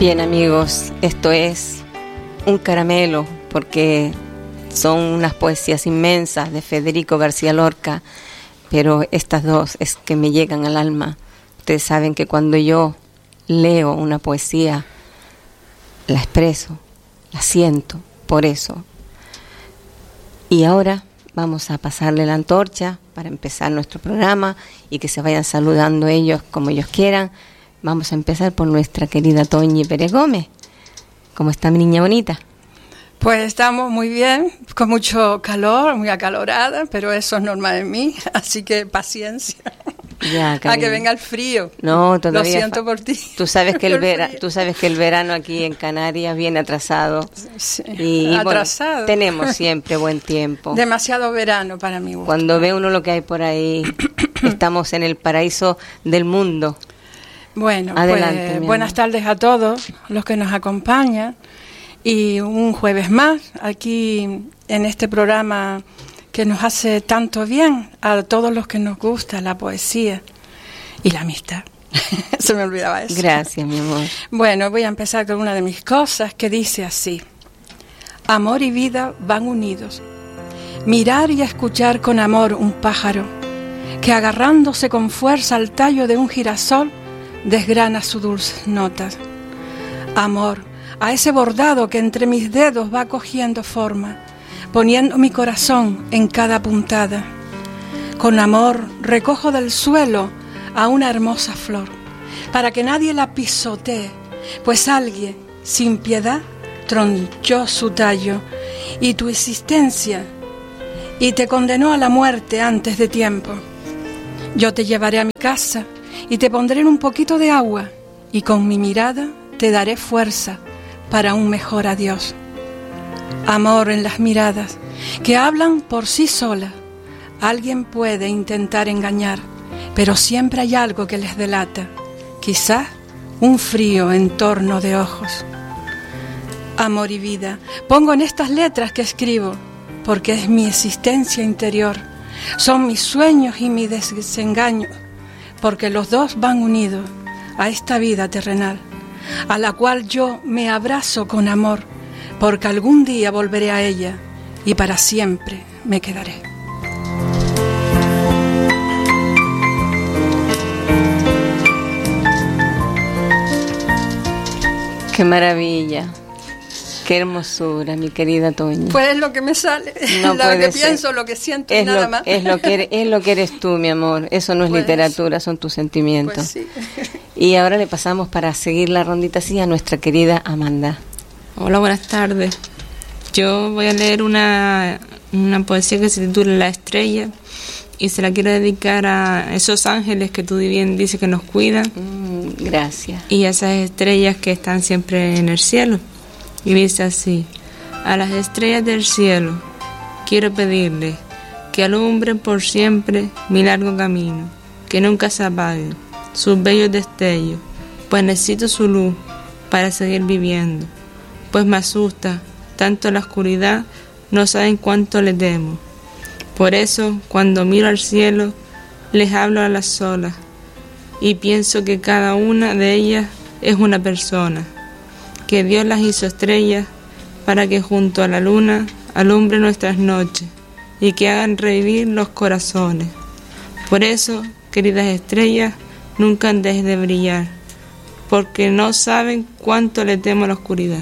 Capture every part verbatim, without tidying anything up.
Bien, amigos, esto es un caramelo porque son unas poesías inmensas de Federico García Lorca, pero estas dos es que me llegan al alma. Ustedes saben que cuando yo leo una poesía, la expreso, la siento, por eso. Y ahora vamos a pasarle la antorcha para empezar nuestro programa y que se vayan saludando ellos como ellos quieran. Vamos a empezar por nuestra querida Toñi Pérez Gómez. ¿Cómo está mi niña bonita? Pues estamos muy bien, con mucho calor, muy acalorada, pero eso es normal en mí, así que paciencia. Ya, a que venga el frío. No, todavía. Lo siento por ti. Tú sabes que el, el vera, tú sabes que el verano aquí en Canarias viene atrasado. Sí, y atrasado. Bueno, tenemos siempre buen tiempo. Demasiado verano para mí. Cuando ve uno lo que hay por ahí, estamos en el paraíso del mundo. Bueno, adelante, pues buenas tardes a todos los que nos acompañan y un jueves más aquí en este programa que nos hace tanto bien a todos los que nos gusta la poesía y la amistad. Se me olvidaba eso. Gracias, mi amor. Bueno, voy a empezar con una de mis cosas que dice así: amor y vida van unidos. Mirar y escuchar con amor un pájaro que agarrándose con fuerza al tallo de un girasol desgrana sus dulces notas. Amor a ese bordado que entre mis dedos va cogiendo forma, poniendo mi corazón en cada puntada. Con amor recojo del suelo a una hermosa flor, para que nadie la pisotee, pues alguien, sin piedad, tronchó su tallo y tu existencia, y te condenó a la muerte antes de tiempo. Yo te llevaré a mi casa y te pondré en un poquito de agua, y con mi mirada te daré fuerza para un mejor adiós. Amor en las miradas, que hablan por sí solas. Alguien puede intentar engañar, pero siempre hay algo que les delata. Quizás un frío entorno de ojos. Amor y vida, pongo en estas letras que escribo, porque es mi existencia interior. Son mis sueños y mi desengaño, porque los dos van unidos a esta vida terrenal, a la cual yo me abrazo con amor, porque algún día volveré a ella y para siempre me quedaré. ¡Qué maravilla! ¡Qué hermosura, mi querida Toña! Pues es lo que me sale, no lo que ser. Pienso, lo que siento es y nada lo, más. Es lo, que eres, es lo que eres tú, mi amor. Eso no es pues, literatura, son tus sentimientos. Pues sí. Y ahora le pasamos para seguir la rondita así a nuestra querida Amanda. Hola, buenas tardes. Yo voy a leer una, una poesía que se titula La Estrella y se la quiero dedicar a esos ángeles que tú bien dices que nos cuidan. Mm, gracias. Y a esas estrellas que están siempre en el cielo. Y dice así: a las estrellas del cielo quiero pedirles que alumbren por siempre mi largo camino, que nunca se apaguen sus bellos destellos, pues necesito su luz para seguir viviendo, pues me asusta tanto la oscuridad, no saben cuánto le temo. Por eso, cuando miro al cielo, les hablo a las solas y pienso que cada una de ellas es una persona, que Dios las hizo estrellas para que junto a la luna alumbre nuestras noches y que hagan revivir los corazones. Por eso, queridas estrellas, nunca dejes de brillar, porque no saben cuánto le temo a la oscuridad.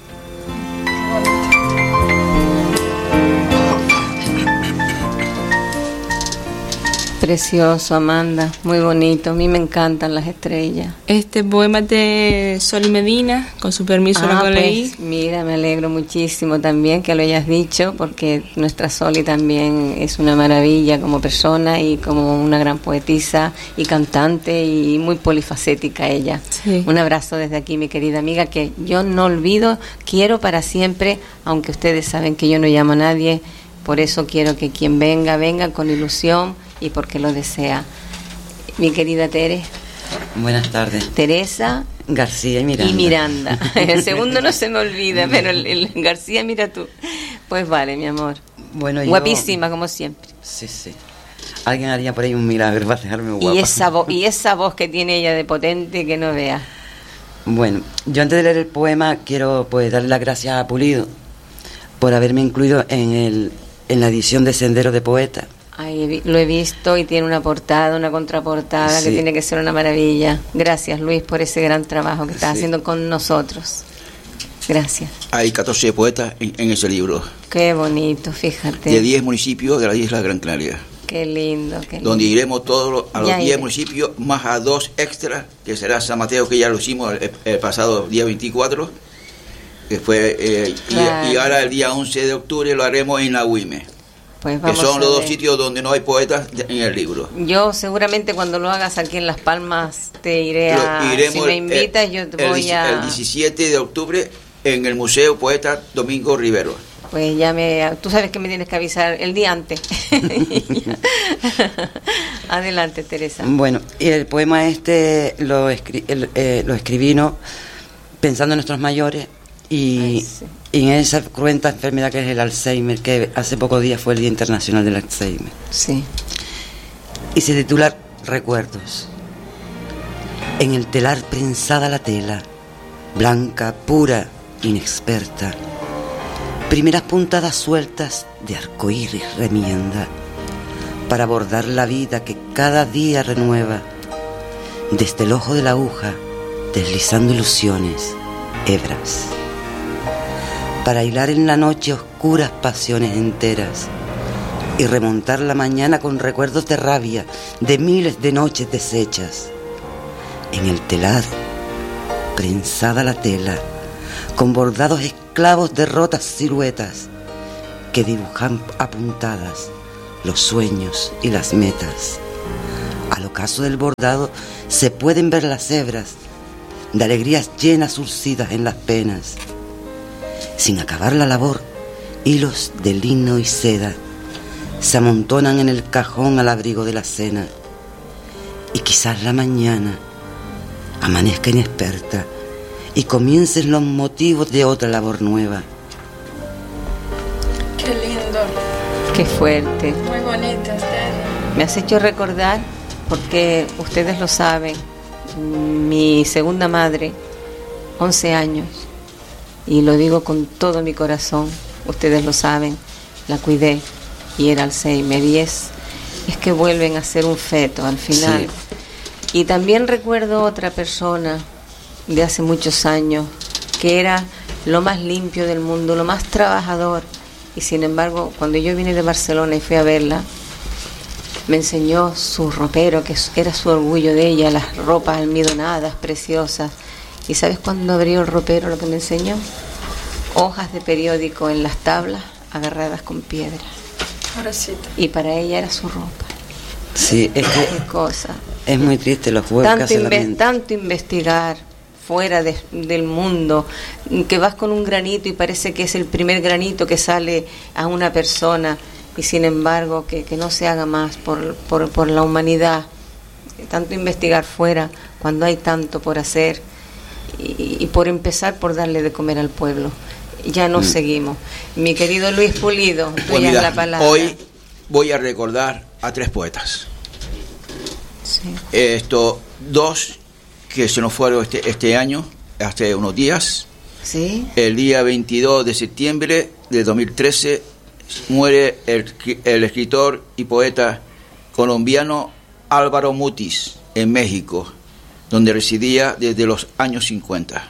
Precioso, Amanda, muy bonito. A mí me encantan las estrellas. Este poema de Sol Medina, con su permiso ah, lo leí. Pues, mira, me alegro muchísimo también que lo hayas dicho, porque nuestra Soli también es una maravilla como persona y como una gran poetisa y cantante y muy polifacética ella. Sí. Un abrazo desde aquí, mi querida amiga, que yo no olvido, quiero para siempre, aunque ustedes saben que yo no llamo a nadie, por eso quiero que quien venga, venga con ilusión y porque lo desea. Mi querida Tere. Buenas tardes. Teresa García y Miranda. Y Miranda. El segundo no se me olvida, pero el, el García, mira tú. Pues vale, mi amor. Bueno, yo... Guapísima, como siempre. Sí, sí. Alguien haría por ahí un milagro para dejarme guapa. Y esa, vo- y esa voz que tiene ella de potente que no vea. Bueno, yo antes de leer el poema quiero pues darle las gracias a Pulido por haberme incluido en el en la edición de Sendero de Poetas. Ay, lo he visto y tiene una portada, una contraportada Sí. que tiene que ser una maravilla. Gracias, Luis, por ese gran trabajo que estás Sí. haciendo con nosotros. Gracias. Hay catorce poetas en, en ese libro, Qué bonito, fíjate. de diez municipios de la isla de Gran Canaria, Qué lindo, qué lindo. donde iremos todos los- a los Ya diez iré. municipios, más a dos extras, que será San Mateo, que ya lo hicimos el, el pasado día veinticuatro, que fue, eh, y- Claro. y, ahora el día once de octubre lo haremos en la Huime, Pues que vamos son a los dos ver. sitios donde no hay poetas de- en el libro. Yo seguramente cuando lo hagas aquí en Las Palmas te iré a... Lo- iremos Si me el- invitas yo te el, voy a... el diecisiete de octubre en el Museo Poeta Domingo Rivero. Pues ya me... Tú sabes que me tienes que avisar el día antes. Adelante, Teresa. Bueno, y el poema este lo, escri- el- eh, lo escribí, ¿no?, pensando en nuestros mayores y, Ay, sí. y en esa cruenta enfermedad que es el Alzheimer, que hace pocos días fue el Día Internacional del Alzheimer. Sí. Y se titula Recuerdos. En el telar prensada la tela, blanca, pura, inexperta. Primeras puntadas sueltas de arcoíris remienda para bordar la vida que cada día renueva. Desde el ojo de la aguja, deslizando ilusiones, hebras. Para hilar en la noche oscuras pasiones enteras y remontar la mañana con recuerdos de rabia de miles de noches deshechas. En el telar, prensada la tela, con bordados esclavos de rotas siluetas que dibujan apuntadas los sueños y las metas. Al ocaso del bordado se pueden ver las hebras de alegrías llenas surcidas en las penas. Sin acabar la labor, hilos de lino y seda se amontonan en el cajón al abrigo de la cena. Y quizás la mañana amanezca inexperta y comiencen los motivos de otra labor nueva. Qué lindo, Qué fuerte. muy bonito, Esther. Me has hecho recordar, porque ustedes lo saben, mi segunda madre, once años, y lo digo con todo mi corazón, ustedes lo saben, la cuidé y era Alzheimer, y es, es que vuelven a ser un feto al final. Sí. Y también recuerdo otra persona de hace muchos años, que era lo más limpio del mundo, lo más trabajador, y sin embargo, cuando yo vine de Barcelona y fui a verla, me enseñó su ropero, que era su orgullo de ella, las ropas almidonadas, preciosas. ¿Y sabes cuando abrió el ropero lo que me enseñó? Hojas de periódico en las tablas agarradas con piedra. Pobrecita. Y para ella era su ropa. Sí, es que Qué cosa. es muy triste los juegos que Tanto, hace la inve- mente. tanto investigar fuera de- del mundo, que vas con un granito y parece que es el primer granito que sale a una persona, y sin embargo que, que no se haga más por, por, por la humanidad. Tanto investigar fuera cuando hay tanto por hacer, y, y por empezar por darle de comer al pueblo. Ya no Mm. seguimos. Mi querido Luis Pulido, Pues tuya mira, es la palabra. hoy voy a recordar a tres poetas. Sí. Esto, dos que se nos fueron este, este año, hace unos días. ¿Sí? El día veintidós de septiembre de dos mil trece muere el, el escritor y poeta colombiano Álvaro Mutis en México, donde residía desde los años cincuenta.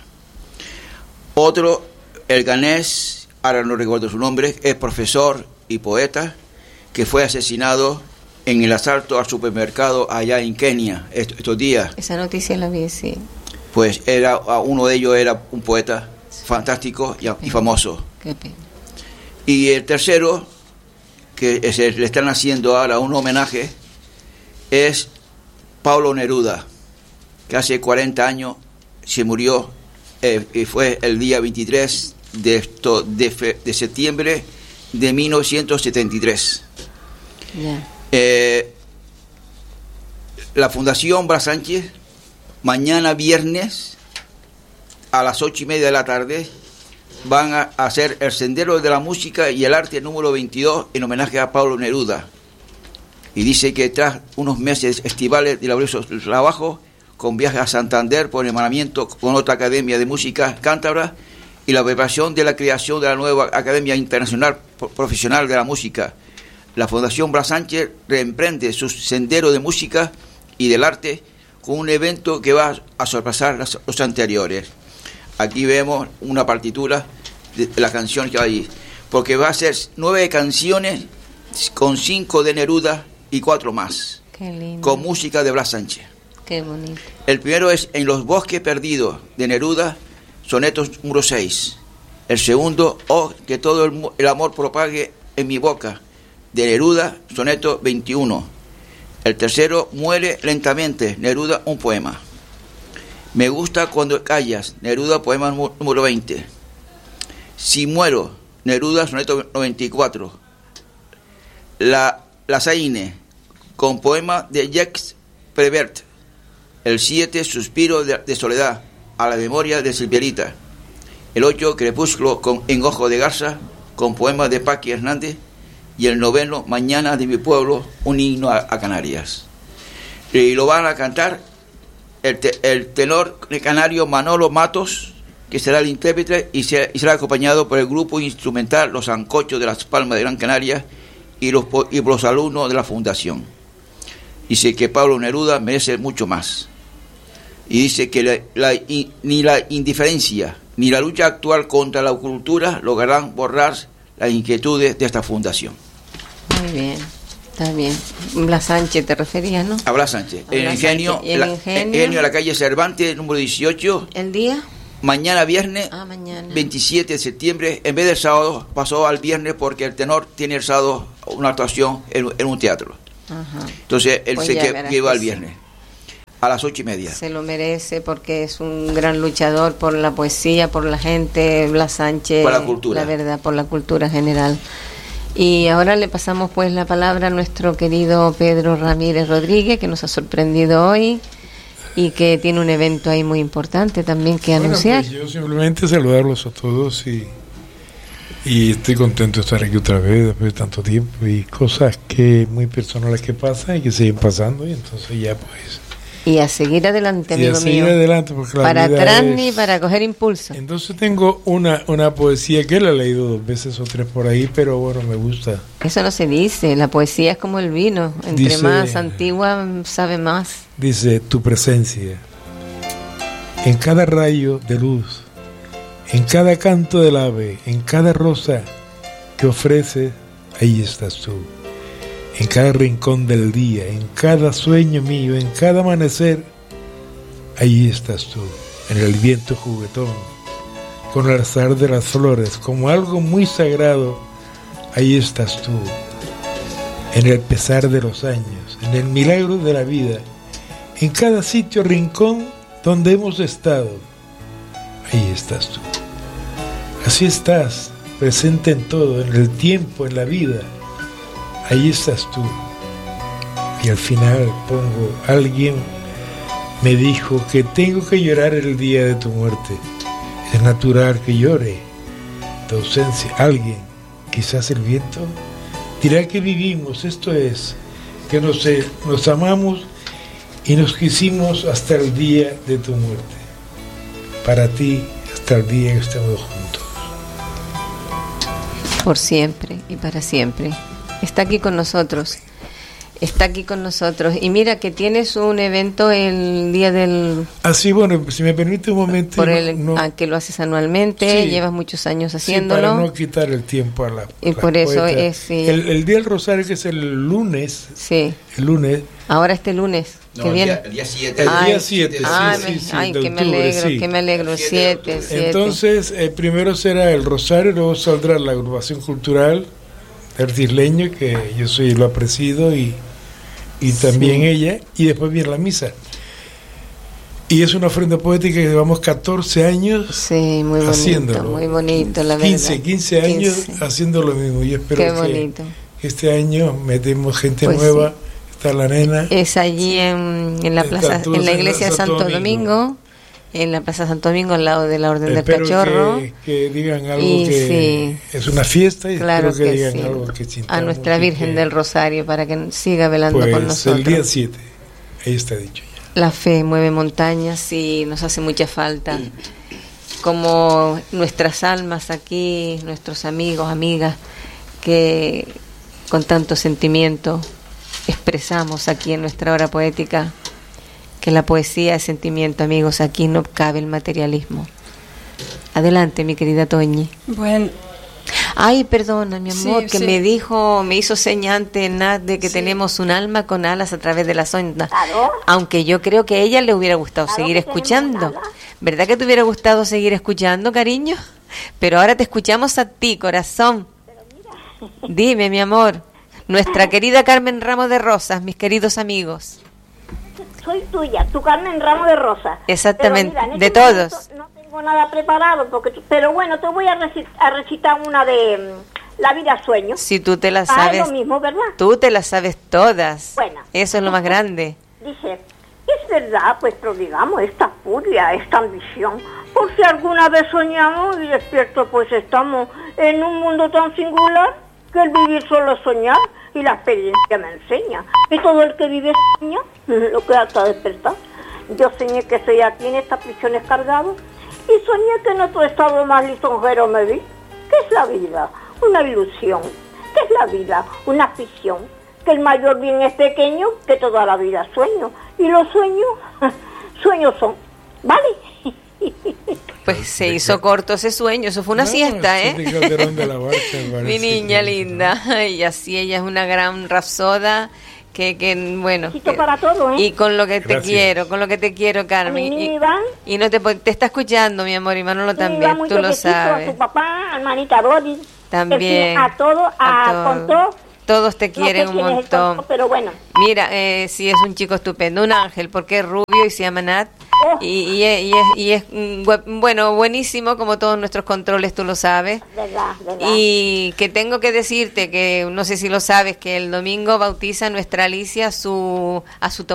Otro, el ganés, ahora no recuerdo su nombre, es profesor y poeta, que fue asesinado en el asalto al supermercado allá en Kenia est- estos días. Esa noticia la vi, sí. Pues era uno de ellos era un poeta fantástico y, y famoso. Qué pena. Y el tercero, que se le están haciendo ahora un homenaje, es Pablo Neruda, que hace cuarenta años se murió, eh, y fue el día veintitrés de, esto, de, fe, de septiembre de mil novecientos setenta y tres. Ya. Eh, la Fundación Blas Sánchez, mañana viernes a las ocho y media de la tarde, van a hacer el Sendero de la Música y el Arte número veintidós en homenaje a Pablo Neruda. Y dice que tras unos meses estivales de laborioso trabajo, con viaje a Santander por hermanamiento con otra academia de música cántabra y la preparación de la creación de la nueva Academia Internacional Profesional de la Música. La Fundación Blas Sánchez reemprende su sendero de música y del arte con un evento que va a sorpasar los, los anteriores. Aquí vemos una partitura de, de la canción que hay, porque va a ser nueve canciones con cinco de Neruda y cuatro más. Qué lindo. Con música de Blas Sánchez. Qué bonito. El primero es En los bosques perdidos de Neruda, sonetos número seis. El segundo, Oh, que todo el, el amor propague en mi boca, de Neruda, soneto veintiuno. El tercero, Muere lentamente, Neruda, un poema. Me gusta cuando callas, Neruda, poema número veinte. Si muero, Neruda, soneto noventa y cuatro. La, la Zaine, con poema de Jacques Prévert. El siete, Suspiro de, de soledad, a la memoria de Silvierita. El ocho, Crepúsculo con En ojo de garza, con poema de Paqui Hernández. Y el noveno, Mañana de mi pueblo, un himno a, a Canarias. Y lo van a cantar el, te, el tenor canario Manolo Matos, que será el intérprete, y, se, y será acompañado por el grupo instrumental Los Sancochos de Las Palmas de Gran Canaria y los, y los alumnos de la Fundación. Dice que Pablo Neruda merece mucho más. Y dice que la, la, y, ni la indiferencia ni la lucha actual contra la cultura lograrán borrar las inquietudes de esta fundación. Muy bien, está bien. Blas Sánchez te referías, ¿no? A Blas Sánchez. A El Blas ingenio, Sánchez. ¿Y el la, ingenio? ingenio de la calle Cervantes, número dieciocho. ¿El día? Mañana viernes, Ah, mañana. veintisiete de septiembre, en vez del sábado, pasó al viernes porque el tenor tiene el sábado una actuación en, en un teatro. Ajá. Entonces él Pues se ya que, verás lleva que el sí. viernes a las ocho y media. Se lo merece porque es un gran luchador por la poesía, por la gente, Blas Sánchez. Por la cultura. La verdad, por la cultura general. Y ahora le pasamos pues la palabra a nuestro querido Pedro Ramírez Rodríguez, que nos ha sorprendido hoy y que tiene un evento ahí muy importante también que Bueno, anunciar. pues yo simplemente saludarlos a todos y, y estoy contento de estar aquí otra vez después de tanto tiempo y cosas que muy personales que pasan y que siguen pasando y entonces ya pues Y a seguir adelante, y a amigo seguir mío. adelante porque la Para vida atrás es- ni para coger impulso. Entonces tengo una, una poesía que la he leído dos veces o tres por ahí, pero bueno, me gusta. Eso no se dice, la poesía es como el vino, entre Dice- más antigua sabe más. Dice, tu presencia, en cada rayo de luz, en cada canto del ave, en cada rosa que ofrece, ahí estás tú. En cada rincón del día, en cada sueño mío, en cada amanecer, ahí estás tú. En el viento juguetón, con el azar de las flores, como algo muy sagrado, ahí estás tú. En el pesar de los años, en el milagro de la vida, en cada sitio, rincón donde hemos estado, ahí estás tú. Así estás, presente en todo, en el tiempo, en la vida, ahí estás tú. Y al final pongo, alguien me dijo que tengo que llorar el día de tu muerte. Es natural que llore tu ausencia. Alguien, quizás el viento, dirá que vivimos, esto es, que nos, eh, nos amamos y nos quisimos hasta el día de tu muerte. Para ti, hasta el día que estemos juntos. Por siempre y para siempre. Está aquí con nosotros. Está aquí con nosotros. Y mira que tienes un evento el día del... Así, bueno, si me permite un momento. Por no- el, no- ah, que lo haces anualmente, Sí. llevas muchos años sí, haciéndolo. para no quitar el tiempo a la. Y las por eso poetas. es, sí. El, el día del Rosario, que es el lunes, Sí. el lunes, Ahora este lunes, No, que el viene. día- el día siete. el Ay, día siete, sí, Ay, sí, me- sí, ay, de que me octubre, alegro, sí. que me alegro. El siete de Siete, octubre. siete. Entonces, eh, primero será el Rosario, luego saldrá la agrupación cultural del Isleño, que yo soy lo presido y, y también Sí. ella, y después viene la misa. Y es una ofrenda poética que llevamos catorce años Sí, muy bonito, haciéndolo. muy bonito, la verdad. quince, quince años quince. haciendo lo mismo. Y espero Qué que bonito. este año metemos gente Pues nueva. sí. Está la nena. Es allí en, en la Está plaza, todo en la en iglesia de Santo Santo Domingo. Domingo, en la plaza Santo Domingo, al lado de la Orden Espero del Cachorro. que, que digan algo Y que es una fiesta y Claro espero que, que digan sí. algo que A sintamos nuestra y Virgen que- del Rosario para que siga velando pues con nosotros. el día siete, ahí está dicho ya. La fe mueve montañas y nos hace mucha falta. Como nuestras almas aquí, nuestros amigos, amigas, que con tanto sentimiento expresamos aquí en nuestra hora poética, que la poesía es sentimiento, amigos, aquí no cabe el materialismo. Adelante, mi querida Toñi. Bueno. Ay, perdona, mi amor, Sí, que sí. me dijo, me hizo señante Nat de que Sí. tenemos un alma con alas a través de las ondas. Claro. Aunque yo creo que a ella le hubiera gustado Claro seguir que tenemos escuchando. alas. ¿Verdad que te hubiera gustado seguir escuchando, cariño? Pero ahora te escuchamos a ti, corazón. Dime, mi amor. Nuestra querida Carmen Ramos de Rosas, mis queridos amigos. Soy tuya, tu Carmen Ramos de Rosa. Exactamente, Pero mira, en de este todos. momento no tengo nada preparado, porque tú- pero bueno, te voy a, reci- a recitar una de mm, La vida sueño. Si tú te las Ah, sabes, es lo mismo, ¿verdad? tú te las sabes todas. Bueno. Eso es lo más grande. Dice, es verdad, pues prodigamos esta furia, esta ambición, por si alguna vez soñamos y despierto, pues estamos en un mundo tan singular que el vivir solo es soñar y la experiencia me enseña. Y todo el que vive sueña, lo que hasta despertar. Yo soñé que estoy aquí en estas prisiones cargado y soñé que en otro estado más lisonjero me vi. ¿Qué es la vida? Una ilusión. ¿Qué es la vida? Una ficción. Que el mayor bien es pequeño, que toda la vida sueño. Y los sueños, sueños son. ¿Vale? Pues se hizo corto ese sueño, eso fue una No, siesta, ese ¿eh? Calderón de la Barca, Mi parece niña que- linda. Y así ella es una gran rapsoda que, que bueno. Besito que- para todo, ¿eh? Y con lo que te Gracias. quiero, con lo que te quiero, Carmen. A mi niño Y, Iván. y no te po- te está escuchando, mi amor, y Manolo Sí, también, va muy tú lo pequeñito, A sabes. tu papá, a hermanita Doris. También. En fin, a todo, a, a con todo. todo. Todos te No quieren sé un quién es el montón. tonto, pero bueno. Mira, eh, sí, es un chico estupendo, un ángel, porque es rubio y se llama Nat. Oh. Y, y es, y es, y es, mm, bue- bueno, buenísimo, como todos nuestros controles, tú lo sabes. Verdad, verdad. Y que tengo que decirte que, no sé si lo sabes, que el domingo bautiza nuestra Alicia a su, a su